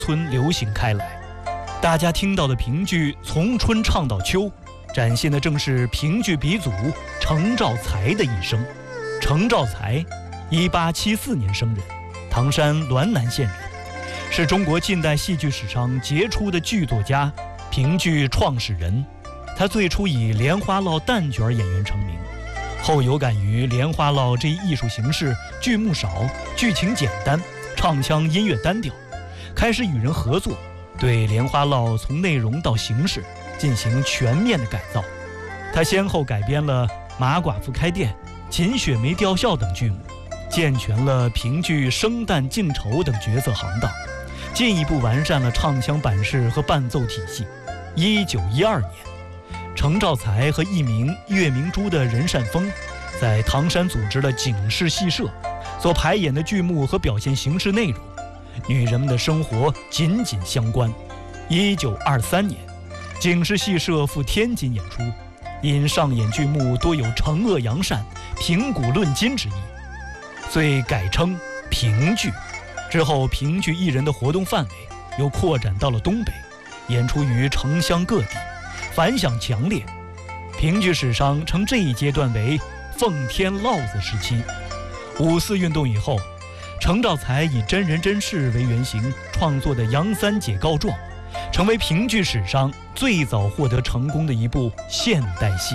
村流行开来。大家听到的评剧从春唱到秋，展现的正是评剧鼻祖程兆才的一生。程兆才1874年生人，唐山滦南县人，是中国近代戏剧史上杰出的剧作家、评剧创始人。他最初以莲花落旦角演员成名，后有感于莲花落这一艺术形式剧目少、剧情简单、唱腔音乐单调，开始与人合作，对莲花落从内容到形式进行全面的改造。他先后改编了《马寡妇开店》、《秦雪梅吊孝》等剧目，健全了评剧生旦净丑等角色行当，进一步完善了唱腔版式和伴奏体系。1912年，程兆才和艺名岳明珠的任善峰在唐山组织了警示戏社，所排演的剧目和表现形式内容与人们的生活紧紧相关。1923年，警示戏社赴天津演出，因上演剧目多有惩恶扬善、评古论今之意，遂改称评剧。之后，评剧艺人的活动范围又扩展到了东北，演出于城乡各地，反响强烈。评剧史上称这一阶段为奉天烙子时期。5·4运动以后，程兆才以真人真事为原型创作的《杨三姐告状》，成为评剧史上最早获得成功的一部现代戏。